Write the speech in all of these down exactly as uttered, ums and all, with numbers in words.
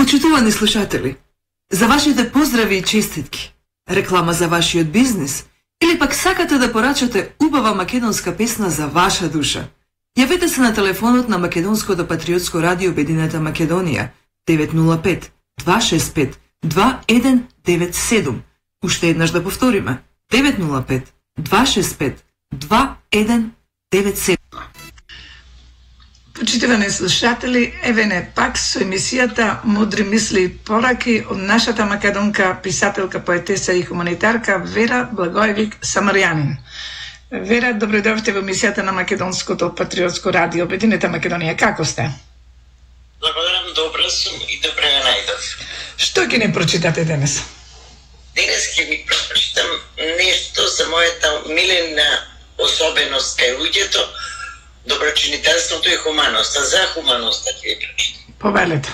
Почитувани слушатели, за вашите поздрави и честитки, реклама за вашиот бизнис или пак сакате да порачате убава македонска песна за ваша душа, јавете се на телефонот на Македонското патриотско радио Обединета Македонија девет нула пет два шест пет два еден девет седум. Уште еднаш да повториме девет нула пет два шест пет два еден девет седум. Почитувани слушатели, еве не пак со емисијата Мудри мисли и пораки од нашата македонка, писателка, поетеса и хуманитарка Вера Благоевик Самарјанин. Вера, добро дојдовте во емисијата на Македонското патриотско радио Обединета Македонија. Како сте? Благодарам, добро сум и добре ме најдов. Што ќе ни прочитате денес? Денес ќе ви прочитам нешто за мојата милена особеност кај луѓето, доброчинителството и хуманоста. За хуманоста ќе ви прочитам. Повелете.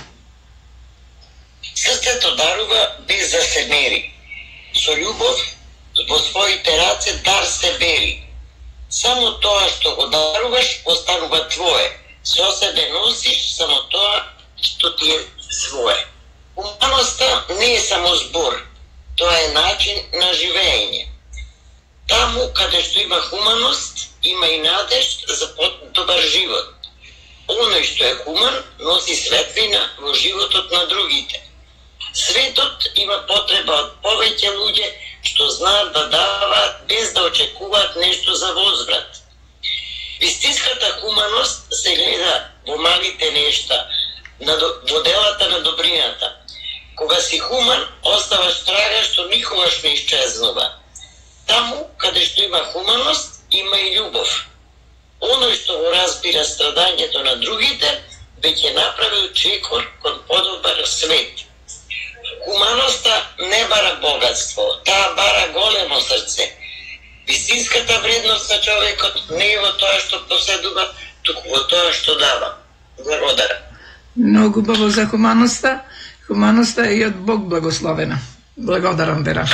Срцето дарува без да се мери. Со љубов во своите раце дар се бери. Само тоа што го даруваш останува твое. Со себе носиш само тоа што ти е свое. Хуманоста не е само збор. Тоа е начин на живење. Таму каде што има хуманост, има и надеж за добар живот. Оној што е хуман носи светлина во животот на другите. Светот има потреба од повеќе луѓе што знаат да даваат без да очекуваат нешто за возврат. Вистинската хуманост се гледа во малите нешта, во делата на добрината. Кога си хуман, оставаш трага што никогаш не исчезнува. Таму каде што има хуманост, има и љубов. Оној што го разбира страдањето на другите, веќе направил чекор кон подобар свет. Хуманоста не бара богатство, таа бара големо срце. Вистинската вредност на човекот не е во тоа што поседува, туку во тоа што дава. Благодарам. Многу убаво за хуманоста. Хуманоста е и од Бог благословена. Благодарам, Вера.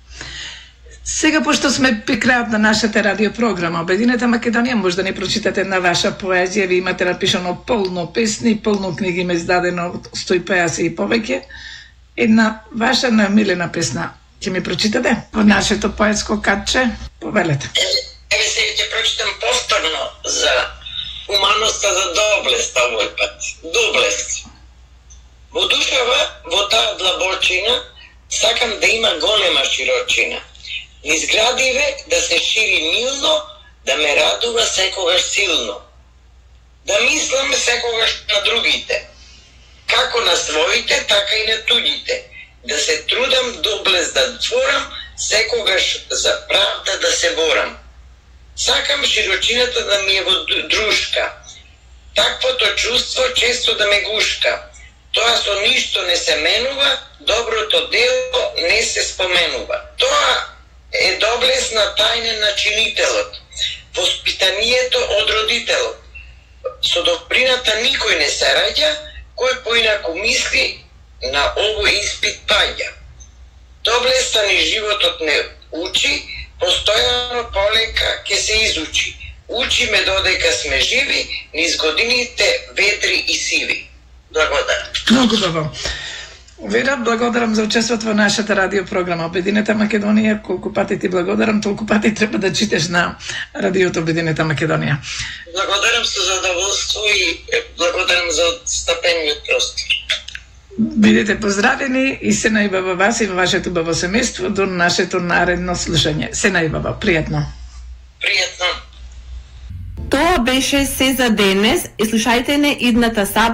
Сега, пошто сме при крајот на нашата радиопрограма Обединета Македонија, може да не прочитате една ваша поезија. Ви имате напишано полно песни, полно книги има издадено од сто пеесет и повеќе. Една ваша најмилена песна. Ќе ми прочитате во нашето поетско катче? Повелете. Еве сега ќе прочитам повторно за хуманоста за доблест овој пат. Доблест. Во душава, во таа длабочина, сакам да има голема широчина. Низ градиве да се шири милно, да ме радува секогаш силно. Да мислам секогаш на другите, како на своите, така и на туѓите. Да се трудам доблест да творам, секогаш за правда да се борам. Сакам широчината да ми е во дружка. Таквото чувство често да ме гушка. Тоа со ништо не се менува, доброто дело не се споменува. Тоа е доблест на тајна на чинителот, воспитанието од родителот. Со добрината никој не се раѓа, кој поинаку мисли на овој испит паѓа. Доблеста ни животот не учи, постојано полека ќе се изучи. Учи ме додека сме живи, низ годините ведри и сиви. Благодарам. Многу добро. Вера, благодарам за учеството во нашата радиопрограма Обединета Македонија. Колку пати ти благодарам, толку пати треба да читаш на радиото Обединета Македонија. Благодарам со задоволство и благодарам за отстапениот простор. Бидете поздравени и се најбава вас и во вашето убаво семејство до нашето наредно слушање. Се најбава. Пријатно. Пријатно. Тоа беше се за денес и слушајте не идната сабота